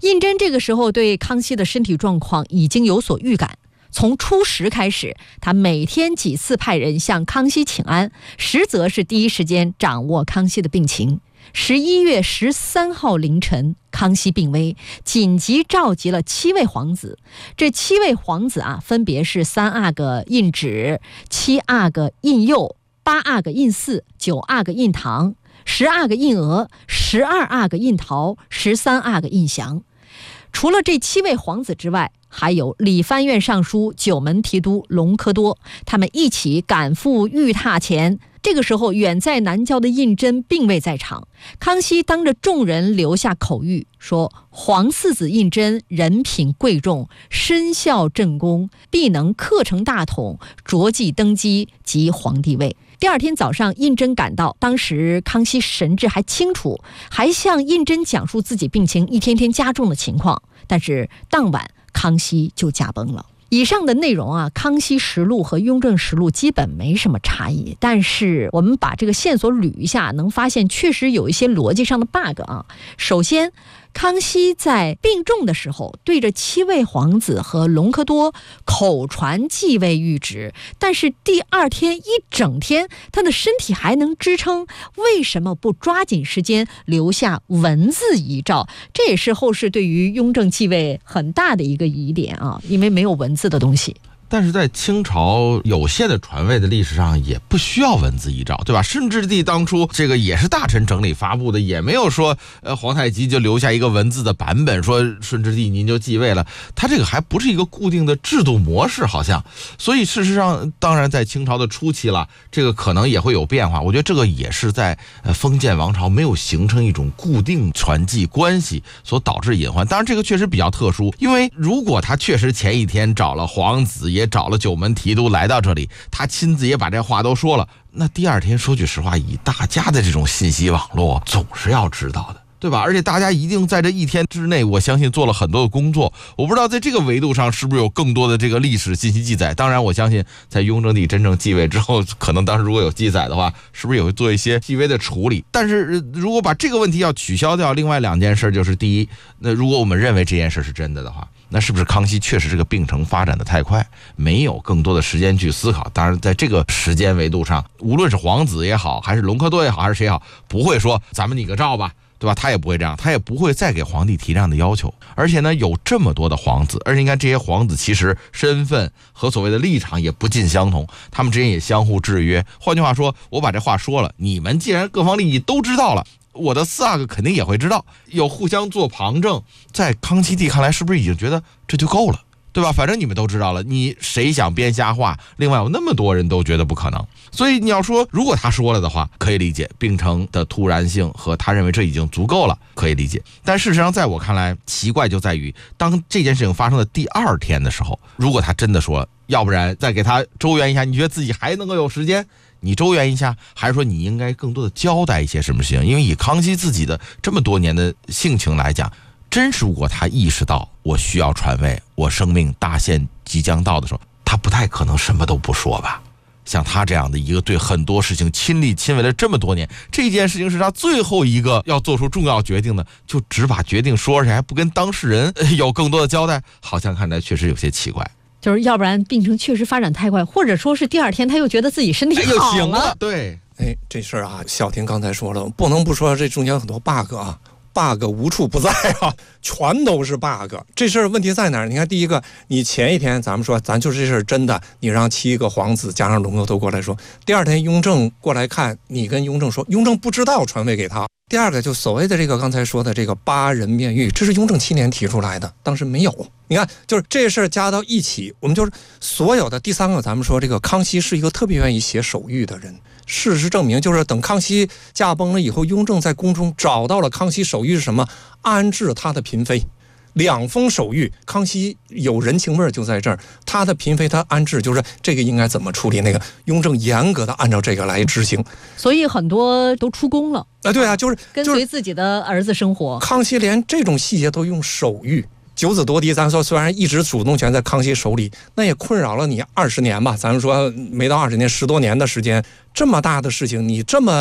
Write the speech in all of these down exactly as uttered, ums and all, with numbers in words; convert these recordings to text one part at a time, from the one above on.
胤禛这个时候对康熙的身体状况已经有所预感，从初十开始，他每天几次派人向康熙请安，实则是第一时间掌握康熙的病情。十一月十三号凌晨，康熙病危，紧急召集了七位皇子。这七位皇子啊，分别是三阿哥胤祉、七阿哥胤佑、八阿哥胤祀、九阿哥胤堂、十阿哥胤额、十二阿哥胤陶、十三阿哥胤祥。除了这七位皇子之外，还有理藩院尚书、九门提督隆科多，他们一起赶赴御榻前。这个时候，远在南郊的胤禛并未在场。康熙当着众人留下口谕，说皇四子胤禛人品贵重，身效正宫，必能克成大统，着继登基及皇帝位。第二天早上，胤禛赶到，当时康熙神志还清楚，还向胤禛讲述自己病情一天天加重的情况。但是当晚，康熙就驾崩了。以上的内容啊，康熙实录和雍正实录基本没什么差异，但是我们把这个线索捋一下，能发现确实有一些逻辑上的 bug 啊。首先，康熙在病重的时候，对着七位皇子和隆科多口传继位谕旨，但是第二天一整天他的身体还能支撑，为什么不抓紧时间留下文字遗诏？这也是后世对于雍正继位很大的一个疑点啊，因为没有文字的东西。 但是在清朝有限的传位的历史上，也不需要文字遗诏，对吧？顺治帝当初这个也是大臣整理发布的，也没有说呃皇太极就留下一个文字的版本，说顺治帝您就继位了。他这个还不是一个固定的制度模式，好像。所以事实上，当然在清朝的初期了，这个可能也会有变化。我觉得这个也是在呃封建王朝没有形成一种固定传继关系所导致隐患。当然这个确实比较特殊，因为如果他确实前一天找了皇子，也找了九门提督来到这里，他亲自也把这话都说了，那第二天说句实话，以大家的这种信息网络，总是要知道的，对吧？而且大家一定在这一天之内，我相信做了很多的工作。我不知道在这个维度上是不是有更多的这个历史信息记载。当然我相信在雍正帝真正继位之后，可能当时如果有记载的话，是不是也会做一些细微的处理。但是如果把这个问题要取消掉，另外两件事就是，第一，那如果我们认为这件事是真的的话，那是不是康熙确实这个病程发展的太快，没有更多的时间去思考？当然在这个时间维度上，无论是皇子也好，还是隆科多也好，还是谁也好，不会说咱们拟个诏吧，对吧？他也不会这样，他也不会再给皇帝提这样的要求。而且呢，有这么多的皇子，而且你看这些皇子其实身份和所谓的立场也不尽相同，他们之间也相互制约。换句话说，我把这话说了，你们既然各方利益都知道了，我的四阿哥肯定也会知道，有互相做旁证。在康熙帝看来，是不是已经觉得这就够了，对吧？反正你们都知道了，你谁想编瞎话？另外有那么多人都觉得不可能，所以你要说如果他说了的话，可以理解病程的突然性和他认为这已经足够了，可以理解。但事实上在我看来，奇怪就在于当这件事情发生的第二天的时候，如果他真的说要不然再给他周旋一下，你觉得自己还能够有时间你周旋一下，还是说你应该更多的交代一些什么事情？因为以康熙自己的这么多年的性情来讲，真是如果他意识到我需要传位，我生命大限即将到的时候，他不太可能什么都不说吧。像他这样的一个对很多事情亲力亲为了这么多年，这件事情是他最后一个要做出重要决定的，就只把决定说，而且还不跟当事人有更多的交代，好像看来确实有些奇怪。 就是要不然病程确实发展太快，或者说是第二天他又觉得自己身体好了， 哎、行了。对， 哎，这事儿啊，小婷刚才说了，不能不说这中间有很多 bug 啊 ，bug 无处不在啊，全都是 bug。这事儿问题在哪儿？你看，第一个，你前一天咱们说，咱就是这事儿真的，你让七个皇子加上隆科多过来说，第二天雍正过来看，你跟雍正说，雍正不知道传位给他。第二个就所谓的这个刚才说的这个八人面谕，这是雍正七年提出来的，当时没有。你看，就是这事儿加到一起，我们就是所有的。第三个，咱们说这个康熙是一个特别愿意写手谕的人。事实证明，就是等康熙驾崩了以后，雍正在宫中找到了康熙手谕是什么？安置他的嫔妃。两封手谕，康熙有人情味就在这儿。他的嫔妃他安置，就是这个应该怎么处理，那个雍正严格的按照这个来执行。 所以很多都出宫了啊，对啊，就是跟随自己的儿子生活。 康熙连这种细节都用手谕。九子夺嫡，咱说虽然一直主动权在康熙手里，那也困扰了你二十年吧。咱们说没到二十年，十多年的时间，这么大的事情，你这么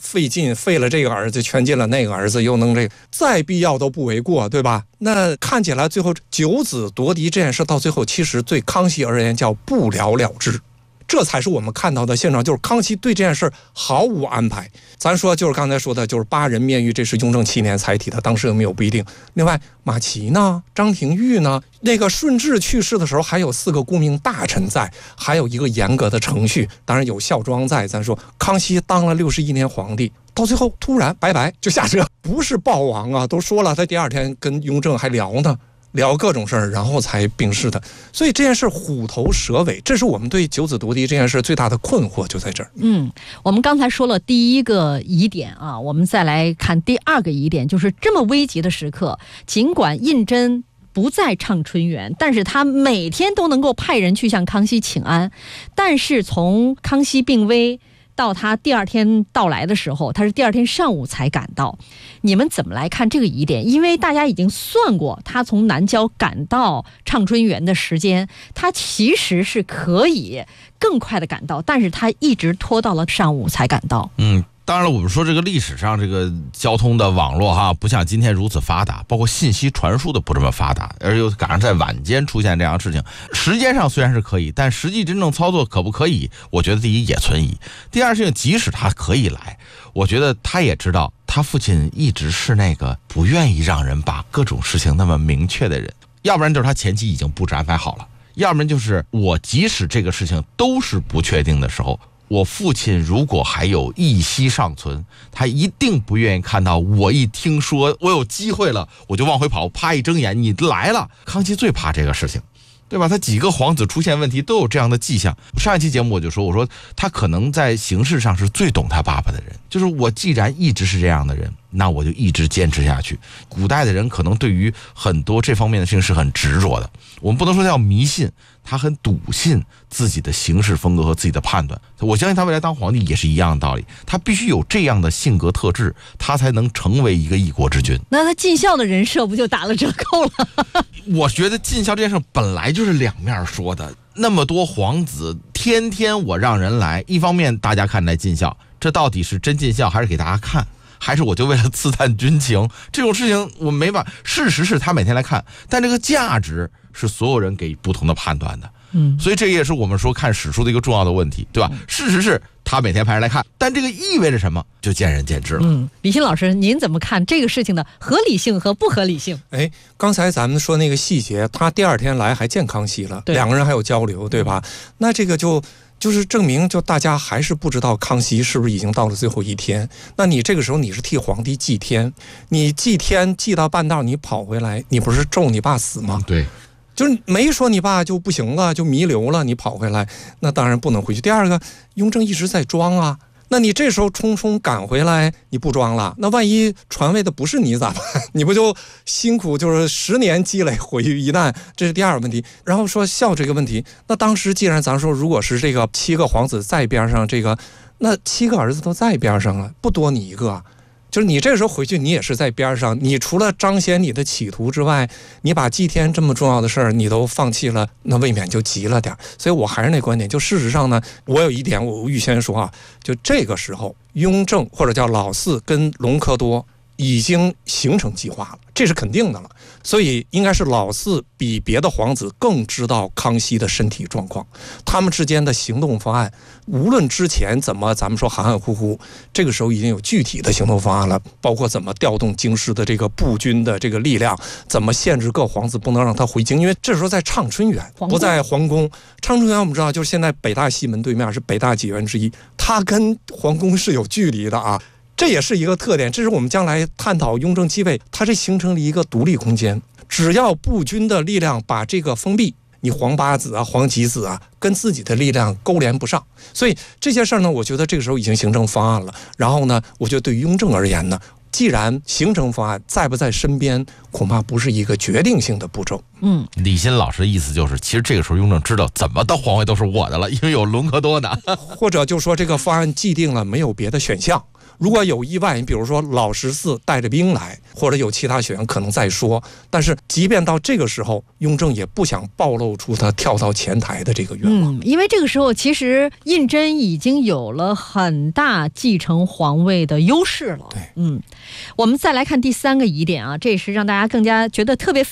费劲，废了这个儿子，圈进了那个儿子，又能这个，再必要都不为过，对吧？那看起来最后九子夺嫡这件事到最后，其实对康熙而言叫不了了之。这才是我们看到的现状，就是康熙对这件事毫无安排。咱说就是刚才说的，就是八人面谕，这是雍正七年才提的，当时有没有不一定。另外，马齐呢，张廷玉呢，那个顺治去世的时候，还有四个顾命大臣在，还有一个严格的程序，当然有孝庄在。咱说康熙当了六十一年皇帝，到最后突然拜拜就下车，不是暴亡啊，都说了，他第二天跟雍正还聊呢。聊各种事儿，然后才病逝的，所以这件事虎头蛇尾，这是我们对九子夺嫡这件事最大的困惑，就在这儿。 嗯，我们刚才说了第一个疑点啊，我们再来看第二个疑点，就是这么危急的时刻，尽管胤禛不在畅春园，但是他每天都能够派人去向康熙请安，但是从康熙病危到他第二天到来的时候，他是第二天上午才赶到。你们怎么来看这个疑点？因为大家已经算过，他从南郊赶到畅春园的时间，他其实是可以更快的赶到，但是他一直拖到了上午才赶到。 嗯。当然了，我们说这个历史上这个交通的网络哈，不像今天如此发达，包括信息传输的不这么发达，而又赶上在晚间出现这样的事情，时间上虽然是可以，但实际真正操作可不可以？我觉得第一也存疑，第二事情，即使他可以来，我觉得他也知道他父亲一直是那个不愿意让人把各种事情那么明确的人，要不然就是他前期已经布置安排好了，要不然就是我即使这个事情都是不确定的时候，我父亲如果还有一息尚存，他一定不愿意看到我一听说我有机会了，我就往回跑，啪一睁眼你来了。康熙最怕这个事情，对吧？他几个皇子出现问题都有这样的迹象。上一期节目我就说，我说他可能在形式上是最懂他爸爸的人，就是我既然一直是这样的人，那我就一直坚持下去。古代的人可能对于很多这方面的事情是很执着的，我们不能说叫迷信，他很笃信自己的行事风格和自己的判断。我相信他未来当皇帝也是一样的道理，他必须有这样的性格特质，他才能成为一个一国之君。 那他尽孝的人设不就打了折扣了？ 我觉得尽孝这件事本来就是两面说的，那么多皇子天天我让人来，一方面大家看来尽孝，这到底是真尽孝还是给大家看，还是我就为了刺探军情，这种事情我没办法。事实是他每天来看，但这个价值是所有人给不同的判断的。嗯，所以这也是我们说看史书的一个重要的问题，对吧？事实是他每天派人来看，但这个意味着什么，就见仁见智了。 嗯，李欣老师，您怎么看这个事情的合理性和不合理性？ 哎，刚才咱们说那个细节，他第二天来还见康熙了，两个人还有交流，对吧？那这个就就是证明，就大家还是不知道康熙是不是已经到了最后一天。那你这个时候你是替皇帝祭天，你祭天祭到半道，你跑回来，你不是咒你爸死吗？ 对。 就是没说你爸就不行了，就弥留了，你跑回来，那当然不能回去。第二个，雍正一直在装啊，那你这时候匆匆赶回来，你不装了，那万一传位的不是你咋办？你不就辛苦就是十年积累毁于一旦？这是第二个问题。然后说孝这个问题，那当时既然咱说如果是这个七个皇子在边上，这个那七个儿子都在边上了，不多你一个。就是你这个时候回去，你也是在边上，你除了彰显你的企图之外，你把祭天这么重要的事儿你都放弃了，那未免就急了点。所以我还是那观点，就事实上呢，我有一点我预先说啊，就这个时候雍正或者叫老四跟隆科多已经形成计划了，这是肯定的了。所以应该是老四比别的皇子更知道康熙的身体状况，他们之间的行动方案，无论之前怎么咱们说含含糊糊，这个时候已经有具体的行动方案了，包括怎么调动京师的这个步军的这个力量，怎么限制各皇子不能让他回京，因为这时候在畅春园，不在皇宫。畅春园我们知道，就是现在北大西门对面是北大几园之一，它跟皇宫是有距离的啊。这也是一个特点，这是我们将来探讨雍正继位，它是形成了一个独立空间。只要步军的力量把这个封闭，你皇八子啊、皇几子啊，跟自己的力量勾连不上，所以这些事儿呢，我觉得这个时候已经形成方案了。然后呢，我觉得对于雍正而言呢，既然形成方案，在不在身边，恐怕不是一个决定性的步骤。 嗯， 李欣老师的意思就是，其实这个时候雍正知道怎么的皇位都是我的了，因为有隆科多呢。 或者就说这个方案既定了，没有别的选项。 如果有意外，你比如说老十四带着兵来，或者有其他学员可能再说。但是即便到这个时候，雍正也不想暴露出他跳到前台的这个愿望。 嗯，因为这个时候其实胤禛已经有了很大继承皇位的优势了。 对， 嗯，我们再来看第三个疑点啊，这也是让大家更加觉得特别匪